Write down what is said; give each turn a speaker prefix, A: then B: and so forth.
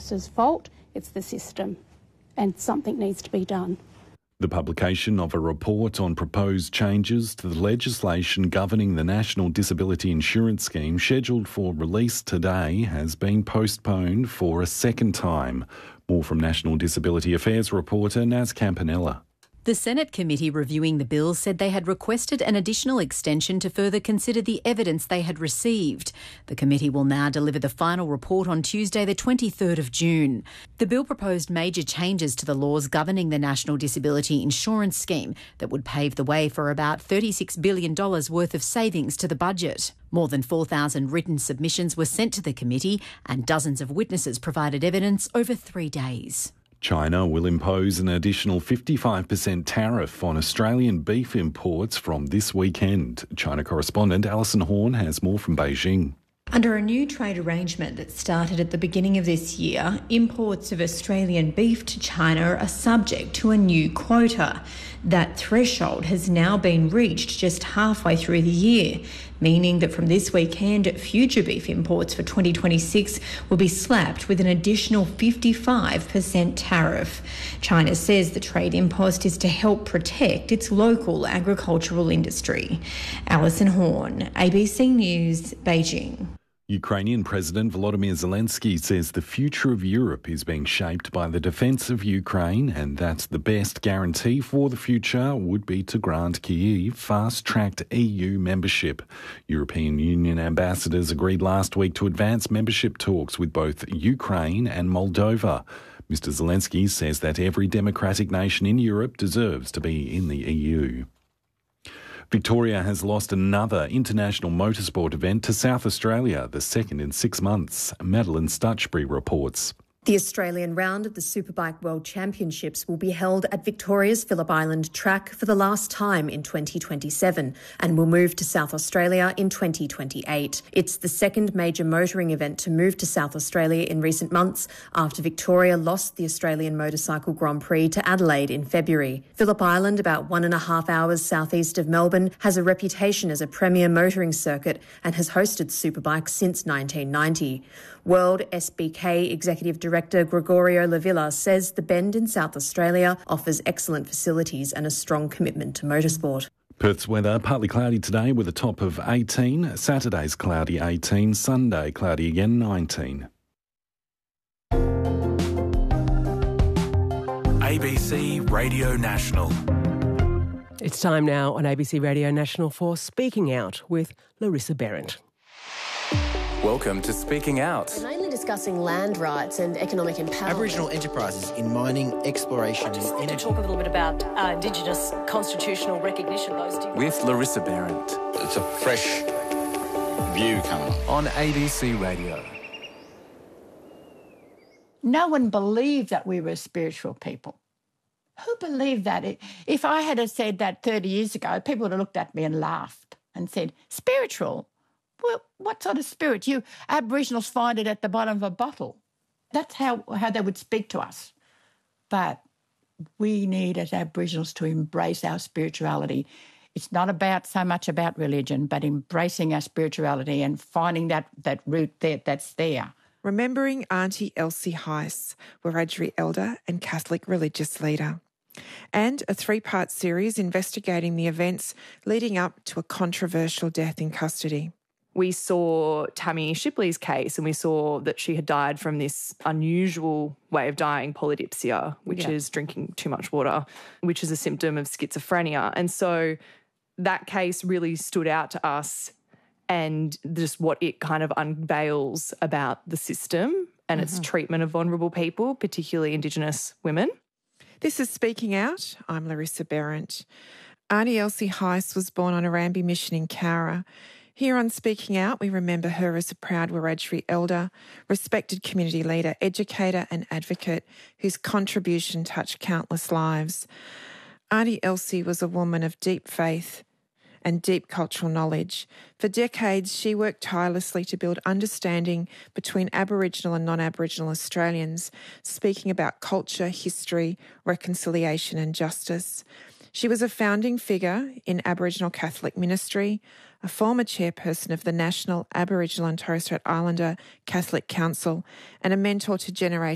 A: officer's fault, it's the system, and something needs to be done.
B: The publication of a report on proposed changes to the legislation governing the National Disability Insurance Scheme, scheduled for release today, has been postponed for a second time. More from National Disability Affairs reporter Naz Campanella.
C: The Senate committee reviewing the bill said they had requested an additional extension to further consider the evidence they had received. The committee will now deliver the final report on Tuesday, the 23rd of June. The bill proposed major changes to the laws governing the National Disability Insurance Scheme that would pave the way for about $36 billion worth of savings to the budget. More than 4,000 written submissions were sent to the committee and dozens of witnesses provided evidence over 3 days.
B: China will impose an additional 55% tariff on Australian beef imports from this weekend. China correspondent Alison Horn has more from Beijing.
D: Under a new trade arrangement that started at the beginning of this year, imports of Australian beef to China are subject to a new quota. That threshold has now been reached just halfway through the year, meaning that from this weekend, future beef imports for 2026 will be slapped with an additional 55% tariff. China says the trade impost is to help protect its local agricultural industry. Alison Horn, ABC News, Beijing.
B: Ukrainian President Volodymyr Zelensky says the future of Europe is being shaped by the defence of Ukraine, and that the best guarantee for the future would be to grant Kyiv fast-tracked EU membership. European Union ambassadors agreed last week to advance membership talks with both Ukraine and Moldova. Mr. Zelensky says that every democratic nation in Europe deserves to be in the EU. Victoria has lost another international motorsport event to South Australia, the second in 6 months. Madeline Stutchbury reports.
E: The Australian round of the Superbike World Championships will be held at Victoria's Phillip Island track for the last time in 2027 and will move to South Australia in 2028. It's the second major motoring event to move to South Australia in recent months after Victoria lost the Australian Motorcycle Grand Prix to Adelaide in February. Phillip Island, about 1.5 hours southeast of Melbourne, has a reputation as a premier motoring circuit and has hosted Superbikes since 1990. World SBK Executive Director Gregorio Lavilla says the Bend in South Australia offers excellent facilities and a strong commitment to motorsport.
B: Perth's weather, partly cloudy today with a top of 18. Saturday's cloudy 18. Sunday cloudy again 19.
F: ABC Radio National.
G: It's time now on ABC Radio National for Speaking Out with Larissa Behrendt.
F: Welcome to Speaking Out.
H: We're mainly discussing land rights and economic empowerment.
I: Aboriginal enterprises in mining, exploration and energy.
H: To talk a little bit about Indigenous constitutional recognition.
F: With Larissa Behrendt.
J: It's a fresh view coming
F: on ABC Radio.
K: No one believed that we were spiritual people. Who believed that? If I had said that 30 years ago, people would have looked at me and laughed and said, spiritual? Well, what sort of spirit? You Aboriginals find it at the bottom of a bottle. That's how they would speak to us. But we need, as Aboriginals, to embrace our spirituality. It's not so much about religion, but embracing our spirituality and finding that root that's there.
L: Remembering Auntie Elsie Heiss, Wiradjuri elder and Catholic religious leader. And a 3-part series investigating the events leading up to a controversial death in custody.
M: We saw Tammy Shipley's case and we saw that she had died from this unusual way of dying, polydipsia, which is drinking too much water, which is a symptom of schizophrenia. And so that case really stood out to us and just what it kind of unveils about the system and its treatment of vulnerable people, particularly Indigenous women.
L: This is Speaking Out. I'm Larissa Behrendt. Auntie Elsie Heiss was born on a Rambi mission in Cowra. Here on Speaking Out, we remember her as a proud Wiradjuri elder, respected community leader, educator and advocate whose contribution touched countless lives. Auntie Elsie was a woman of deep faith and deep cultural knowledge. For decades, she worked tirelessly to build understanding between Aboriginal and non-Aboriginal Australians, speaking about culture, history, reconciliation and justice. She was a founding figure in Aboriginal Catholic ministry, a former chairperson of the National Aboriginal and Torres Strait Islander Catholic Council, and a mentor to generations